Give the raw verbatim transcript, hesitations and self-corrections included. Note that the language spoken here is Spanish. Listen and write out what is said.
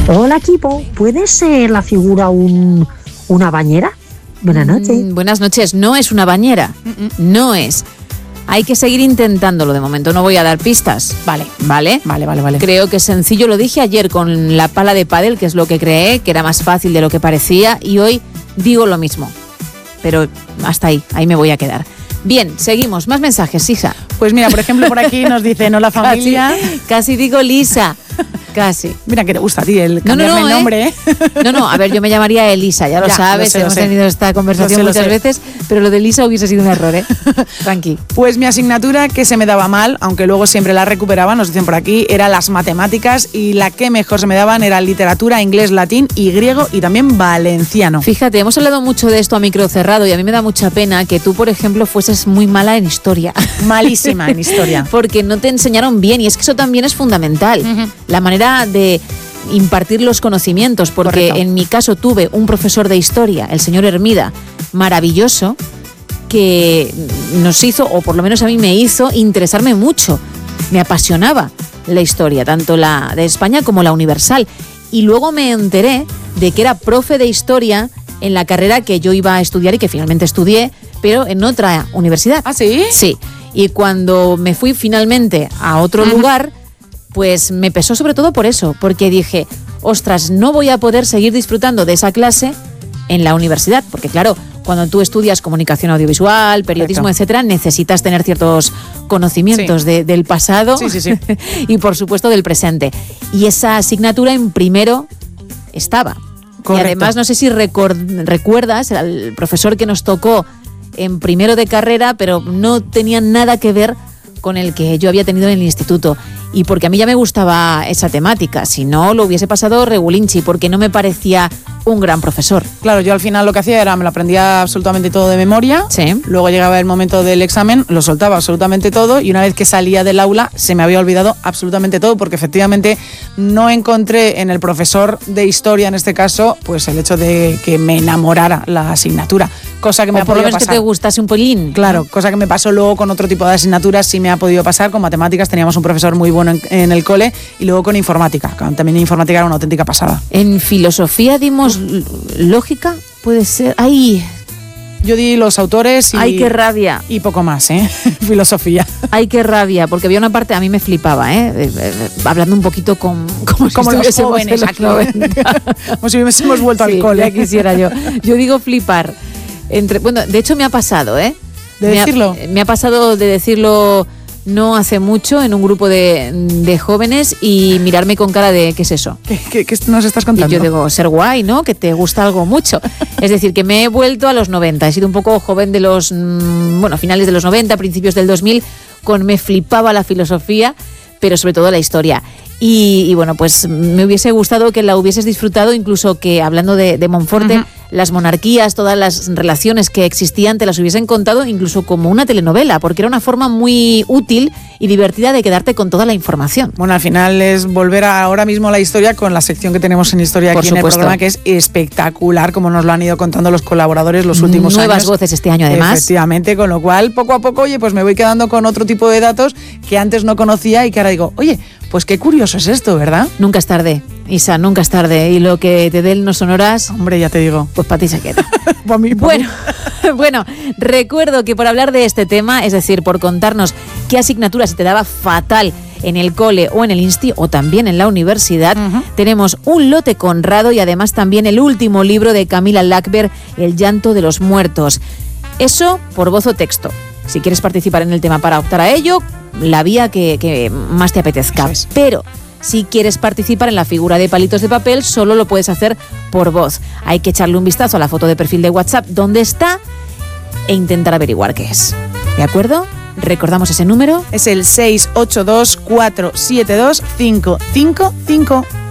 Hola equipo, ¿puede ser la figura un, una bañera? Buenas noches. Mm, buenas noches, no es una bañera, Mm-mm. no es. Hay que seguir intentándolo de momento, no voy a dar pistas. Vale, ¿Vale? Vale, vale, vale. Creo que es sencillo, lo dije ayer con la pala de pádel, que es lo que creé, que era más fácil de lo que parecía, y hoy digo lo mismo. Pero hasta ahí, ahí me voy a quedar. Bien, seguimos, más mensajes, Isa. Pues mira, por ejemplo, por aquí nos dicen, hola familia. Casi, casi digo Lisa. Casi. Mira que te gusta a ti el No, no, cambiarme no, el nombre, ¿eh? ¿eh? No, no, a ver, yo me llamaría Elisa, ya lo Ya, sabes, lo sé, lo hemos sé. tenido esta conversación Lo sé, lo muchas sé. veces, pero lo de Elisa hubiese sido un error, ¿eh? Tranqui. Pues mi asignatura que se me daba mal, aunque luego siempre la recuperaba, nos dicen por aquí, era las matemáticas, y la que mejor se me daban era literatura, inglés, latín y griego, y también valenciano. Fíjate, hemos hablado mucho de esto a micro cerrado y a mí me da mucha pena que tú, por ejemplo, fueses muy mala en historia. Malísima en historia. Porque no te enseñaron bien, y es que eso también es fundamental. Uh-huh. La manera de impartir los conocimientos, porque Correcto. en mi caso tuve un profesor de historia, el señor Hermida, maravilloso, que nos hizo, o por lo menos a mí me hizo, interesarme mucho. Me apasionaba la historia, tanto la de España como la universal. Y luego me enteré de que era profe de historia en la carrera que yo iba a estudiar y que finalmente estudié, pero en otra universidad. ¿Ah, sí? Sí. Y cuando me fui finalmente a otro uh-huh. lugar, pues me pesó sobre todo por eso, porque dije, ostras, no voy a poder seguir disfrutando de esa clase en la universidad, porque claro, cuando tú estudias comunicación audiovisual, periodismo, Correcto. etcétera, necesitas tener ciertos conocimientos sí. de, del pasado sí, sí, sí. y por supuesto del presente. Y esa asignatura en primero estaba. Correcto. Y además, no sé si record- recuerdas, el profesor que nos tocó en primero de carrera, pero no tenía nada que ver con el que yo había tenido en el instituto. Y porque a mí ya me gustaba esa temática, si no lo hubiese pasado regulinchi, porque no me parecía un gran profesor. Claro, yo al final lo que hacía era, me lo aprendía absolutamente todo de memoria, sí. Luego llegaba el momento del examen, lo soltaba absolutamente todo, y una vez que salía del aula se me había olvidado absolutamente todo, porque efectivamente no encontré en el profesor de historia, en este caso, pues el hecho de que me enamorara la asignatura, cosa que me o ha por podido lo menos pasar. Que te gustase un pelín. Claro, cosa que me pasó luego con otro tipo de asignaturas, sí me ha podido pasar. Con matemáticas teníamos un profesor muy bueno en, en el cole, y luego con informática, también informática era una auténtica pasada. En filosofía dimos lógica, puede ser. ¡Ay! Yo di los autores y... ¡Ay, qué rabia! Y poco más, ¿eh? Filosofía. ¡Ay, qué rabia! Porque había una parte, a mí me flipaba, ¿eh? eh, eh hablando un poquito con, como, como si los jóvenes los aquí. Como si hubiésemos vuelto sí, al cole. Ya quisiera yo. Yo digo flipar. Entre, bueno, de hecho me ha pasado, ¿eh? ¿De me decirlo? Ha, me ha pasado de decirlo no hace mucho en un grupo de, de jóvenes y mirarme con cara de ¿qué es eso? ¿Qué, qué, qué nos estás contando? Y yo digo, ser guay, ¿no? Que te gusta algo mucho. Es decir, que me he vuelto a los noventa. He sido un poco joven de los, bueno, finales de los noventa, principios del dos mil, con me flipaba la filosofía, pero sobre todo la historia. Y, y bueno, pues me hubiese gustado que la hubieses disfrutado, incluso que hablando de, de Monforte, uh-huh. las monarquías, todas las relaciones que existían, te las hubiesen contado incluso como una telenovela, porque era una forma muy útil y divertida de quedarte con toda la información. Bueno, al final es volver a ahora mismo a la historia con la sección que tenemos en historia Por aquí supuesto. en el programa, que es espectacular, como nos lo han ido contando los colaboradores los últimos Nuevas años. Nuevas voces este año, además. Efectivamente, con lo cual, poco a poco, oye, pues me voy quedando con otro tipo de datos que antes no conocía y que ahora digo, oye, pues qué curioso es esto, ¿verdad? Nunca es tarde, Isa, nunca es tarde. Y lo que te den no sonoras... Hombre, ya te digo. Pues para ti se queda. Pa mí, pa bueno, bueno, recuerdo que por hablar de este tema, es decir, por contarnos qué asignatura se te daba fatal en el cole o en el insti o también en la universidad, uh-huh. tenemos un lote Conrado y además también el último libro de Camila Lackberg, El llanto de los muertos. Eso por voz o texto. Si quieres participar en el tema para optar a ello, la vía que, que más te apetezca. Es. Pero si quieres participar en la figura de palitos de papel, solo lo puedes hacer por voz. Hay que echarle un vistazo a la foto de perfil de WhatsApp donde está e intentar averiguar qué es. ¿De acuerdo? Recordamos ese número. Es el seis ocho dos, cuatro siete dos, cinco cinco cinco.